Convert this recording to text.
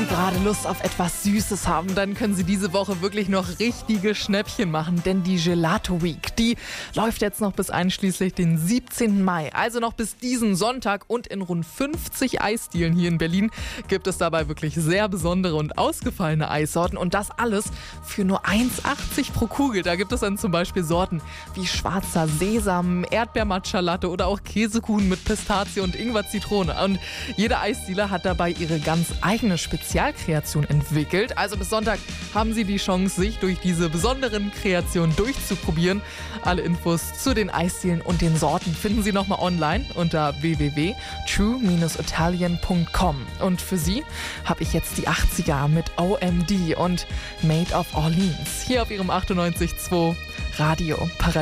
Sie gerade Lust auf etwas Süßes haben, dann können Sie diese Woche wirklich noch richtige Schnäppchen machen, denn die Gelato Week, die läuft jetzt noch bis einschließlich den 17. Mai, also noch bis diesen Sonntag, und in rund 50 Eisdielen hier in Berlin gibt es dabei wirklich sehr besondere und ausgefallene Eissorten, und das alles für nur 1,80 pro Kugel. Da gibt es dann zum Beispiel Sorten wie schwarzer Sesam, Erdbeer-Matcha-Latte oder auch Käsekuchen mit Pistazie und Ingwer-Zitrone. Und jede Eisdiele hat dabei ihre ganz eigene Spezialkreation entwickelt. Also bis Sonntag haben Sie die Chance, sich durch diese besonderen Kreationen durchzuprobieren. Alle Infos zu den Eisdielen und den Sorten finden Sie nochmal online unter www.true-italian.com. Und für Sie habe ich jetzt die 80er mit OMD und Made of Orleans hier auf Ihrem 98.2 Radio Paradies.